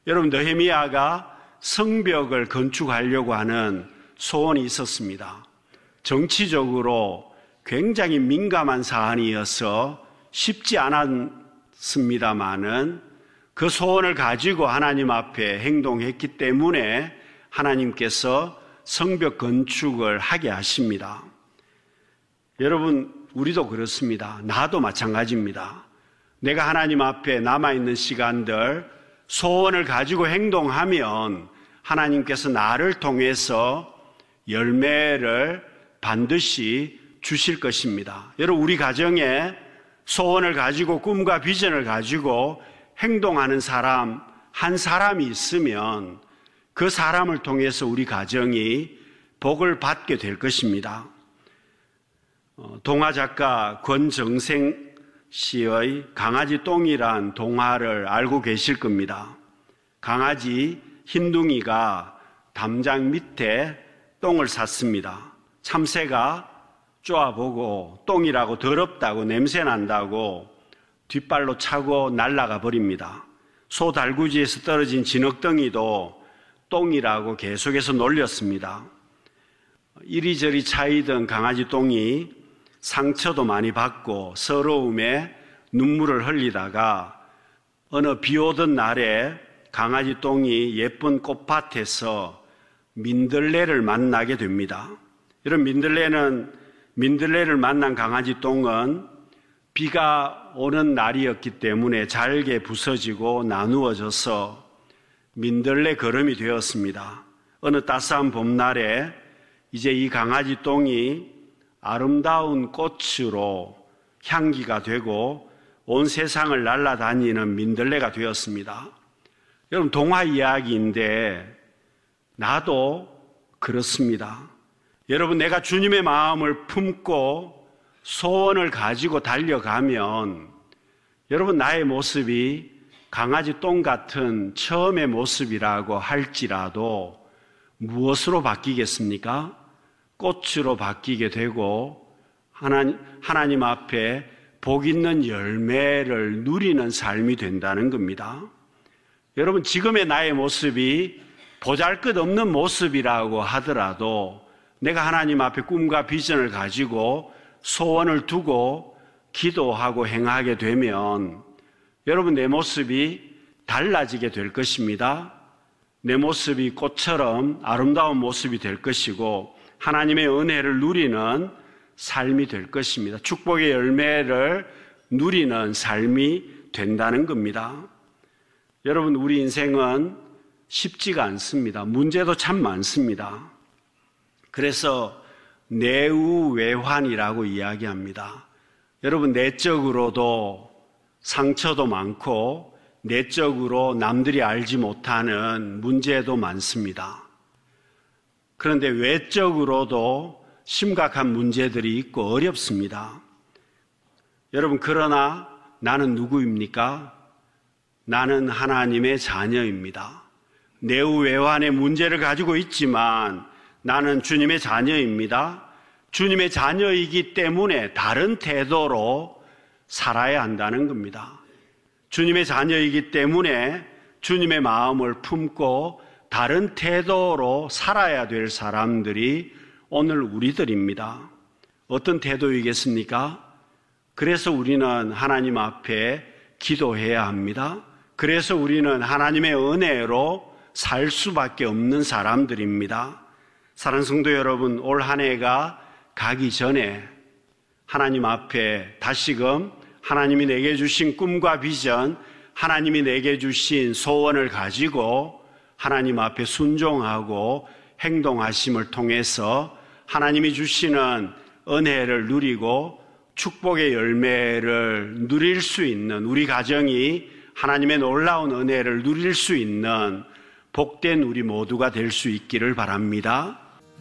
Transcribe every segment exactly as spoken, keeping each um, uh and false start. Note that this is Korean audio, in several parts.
여러분, 느헤미야가 성벽을 건축하려고 하는 소원이 있었습니다. 정치적으로 굉장히 민감한 사안이어서 쉽지 않았습니다마는 그 소원을 가지고 하나님 앞에 행동했기 때문에 하나님께서 성벽 건축을 하게 하십니다. 여러분, 우리도 그렇습니다. 나도 마찬가지입니다. 내가 하나님 앞에 남아있는 시간들 소원을 가지고 행동하면 하나님께서 나를 통해서 열매를 반드시 주실 것입니다. 여러분, 우리 가정에 소원을 가지고 꿈과 비전을 가지고 행동하는 사람 한 사람이 있으면 그 사람을 통해서 우리 가정이 복을 받게 될 것입니다. 동화 작가 권정생 씨의 강아지 똥이란 동화를 알고 계실 겁니다. 강아지 흰둥이가 담장 밑에 똥을 쌌습니다. 참새가 쪼아보고 똥이라고 더럽다고 냄새난다고 뒷발로 차고 날아가 버립니다. 소 달구지에서 떨어진 진흙덩이도 똥이라고 계속해서 놀렸습니다. 이리저리 차이던 강아지 똥이 상처도 많이 받고 서러움에 눈물을 흘리다가 어느 비 오던 날에 강아지 똥이 예쁜 꽃밭에서 민들레를 만나게 됩니다. 이런 민들레는 민들레를 만난 강아지 똥은 비가 오는 날이었기 때문에 잘게 부서지고 나누어져서 민들레 걸음이 되었습니다. 어느 따스한 봄날에 이제 이 강아지 똥이 아름다운 꽃으로 향기가 되고 온 세상을 날아다니는 민들레가 되었습니다. 여러분, 동화 이야기인데 나도 그렇습니다. 여러분, 내가 주님의 마음을 품고 소원을 가지고 달려가면 여러분, 나의 모습이 강아지 똥 같은 처음의 모습이라고 할지라도 무엇으로 바뀌겠습니까? 꽃으로 바뀌게 되고 하나님, 하나님 앞에 복 있는 열매를 누리는 삶이 된다는 겁니다. 여러분, 지금의 나의 모습이 보잘것없는 모습이라고 하더라도 내가 하나님 앞에 꿈과 비전을 가지고 소원을 두고 기도하고 행하게 되면 여러분, 내 모습이 달라지게 될 것입니다. 내 모습이 꽃처럼 아름다운 모습이 될 것이고 하나님의 은혜를 누리는 삶이 될 것입니다. 축복의 열매를 누리는 삶이 된다는 겁니다. 여러분, 우리 인생은 쉽지가 않습니다. 문제도 참 많습니다. 그래서 내우외환이라고 이야기합니다. 여러분, 내적으로도 상처도 많고 내적으로 남들이 알지 못하는 문제도 많습니다. 그런데 외적으로도 심각한 문제들이 있고 어렵습니다. 여러분, 그러나 나는 누구입니까? 나는 하나님의 자녀입니다. 내우외환의 문제를 가지고 있지만 나는 주님의 자녀입니다. 주님의 자녀이기 때문에 다른 태도로 살아야 한다는 겁니다. 주님의 자녀이기 때문에 주님의 마음을 품고 다른 태도로 살아야 될 사람들이 오늘 우리들입니다. 어떤 태도이겠습니까? 그래서 우리는 하나님 앞에 기도해야 합니다. 그래서 우리는 하나님의 은혜로 살 수밖에 없는 사람들입니다. 사랑하는 성도 여러분, 올 한 해가 가기 전에 하나님 앞에 다시금 하나님이 내게 주신 꿈과 비전, 하나님이 내게 주신 소원을 가지고 하나님 앞에 순종하고 행동하심을 통해서 하나님이 주시는 은혜를 누리고 축복의 열매를 누릴 수 있는, 우리 가정이 하나님의 놀라운 은혜를 누릴 수 있는 복된 우리 모두가 될 수 있기를 바랍니다.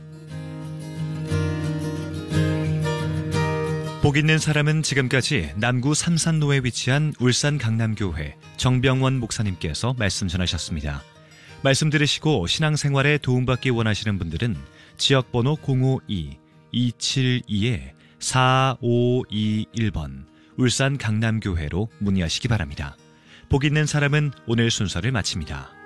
복 있는 사람은 지금까지 남구 삼산로에 위치한 울산 강남교회 정병원 목사님께서 말씀 전하셨습니다. 말씀 들으시고 신앙생활에 도움받기 원하시는 분들은 지역번호 공오이 이칠이 사오이일 번 울산 강남교회로 문의하시기 바랍니다. 복 있는 사람은 오늘 순서를 마칩니다.